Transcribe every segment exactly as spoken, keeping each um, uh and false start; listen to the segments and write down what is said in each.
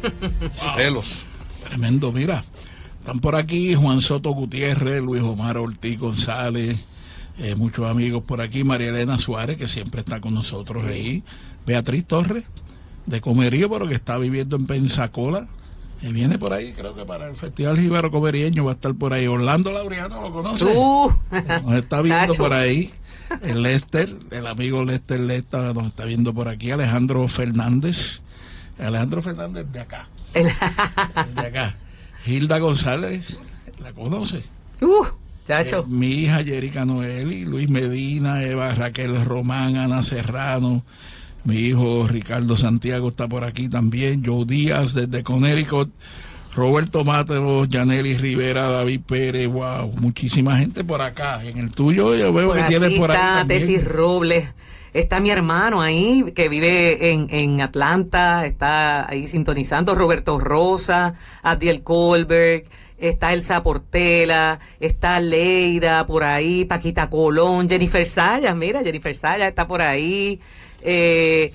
Celos. Tremendo, mira. Están por aquí Juan Soto Gutiérrez, Luis Omar Ortiz González, eh, muchos amigos por aquí, María Elena Suárez, que siempre está con nosotros sí. ahí, Beatriz Torres, de Comerío, pero que está viviendo en Pensacola, eh, viene por ahí, creo que para el Festival Jíbaro Comerieño va a estar por ahí. Orlando Laureano, ¿lo conoce? Uh, nos está viendo Nacho. por ahí. El Lester, el amigo Lester Lesta nos está viendo por aquí. Alejandro Fernández, Alejandro Fernández de acá, de acá. Hilda González, ¿la conoce? Uh, chacho. Eh, mi hija Yerica Noeli, Luis Medina, Eva Raquel Román, Ana Serrano, mi hijo Ricardo Santiago está por aquí también, Joe Díaz desde Connecticut, Roberto Mateo, Yaneli Rivera, David Pérez, wow, muchísima gente por acá. En el tuyo yo veo por que aquí tienes por ahí está también. Tesis Robles. Está mi hermano ahí, que vive en, en Atlanta, está ahí sintonizando, Roberto Rosa, Abdiel Colberg, está Elsa Portela, está Leida por ahí, Paquita Colón, Jennifer Sayas, mira, Jennifer Sayas está por ahí, eh,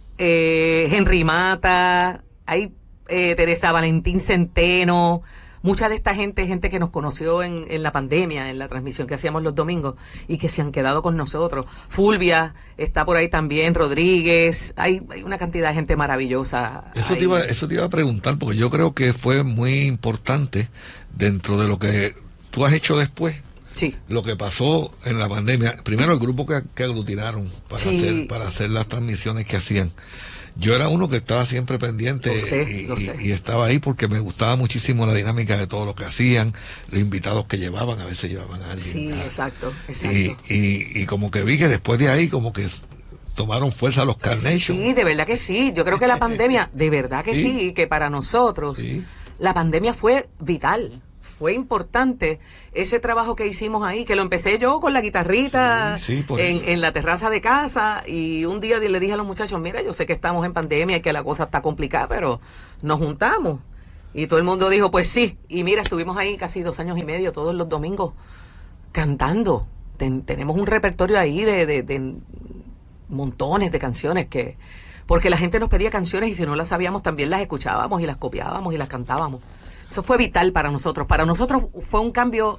eh, Henry Mata, hay eh, Teresa Valentín Centeno. Mucha de esta gente, gente que nos conoció en, en la pandemia, en la transmisión que hacíamos los domingos y que se han quedado con nosotros. Fulvia está por ahí también, Rodríguez, hay, hay una cantidad de gente maravillosa. Eso ahí. te, iba, eso te iba a preguntar, porque yo creo que fue muy importante dentro de lo que tú has hecho después. Sí. Lo que pasó en la pandemia. Primero el grupo que, que aglutinaron para, Sí. hacer, para hacer las transmisiones que hacían. Yo era uno que estaba siempre pendiente Lo sé, y, lo sé. y, y estaba ahí porque me gustaba muchísimo la dinámica de todo lo que hacían, los invitados que llevaban, a veces llevaban a alguien. Sí, a, exacto, exacto. Y, y, y como que vi que después de ahí como que tomaron fuerza los Carnation. Sí, de verdad que sí. Yo creo que la pandemia, de verdad que sí, Sí. que para nosotros Sí. la pandemia fue vital. Fue importante ese trabajo que hicimos ahí, que lo empecé yo con la guitarrita Sí, sí, por en, eso. en la terraza de casa, y un día le dije a los muchachos, mira, yo sé que estamos en pandemia y que la cosa está complicada, pero nos juntamos. Y todo el mundo dijo, pues sí. Y mira, estuvimos ahí casi dos años y medio, todos los domingos, cantando. Ten, tenemos un repertorio ahí de, de, de montones de canciones que... Porque la gente nos pedía canciones y si no las sabíamos también las escuchábamos y las copiábamos y las cantábamos. Eso fue vital para nosotros. Para nosotros fue un cambio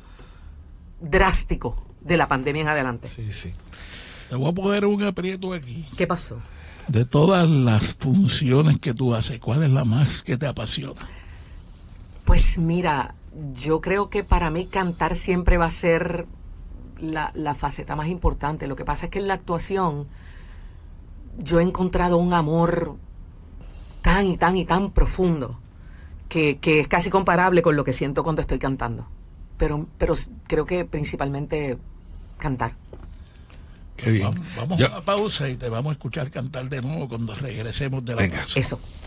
drástico de la pandemia en adelante. Sí, sí. Te voy a poner un aprieto aquí. ¿Qué pasó? De todas las funciones que tú haces, ¿cuál es la más que te apasiona? Pues mira, yo creo que para mí cantar siempre va a ser la, la faceta más importante. Lo que pasa es que en la actuación yo he encontrado un amor tan y tan y tan profundo que, que es casi comparable con lo que siento cuando estoy cantando. Pero, pero creo que principalmente cantar. Qué bien. Vamos, vamos Yo- a una pausa y te vamos a escuchar cantar de nuevo cuando regresemos de la Venga. pausa. Eso.